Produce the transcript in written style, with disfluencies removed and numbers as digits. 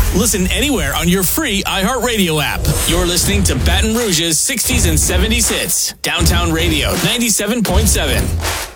Listen anywhere on your free iHeartRadio app. You're listening to Baton Rouge's 60s and 70s hits. Downtown Radio 97.7.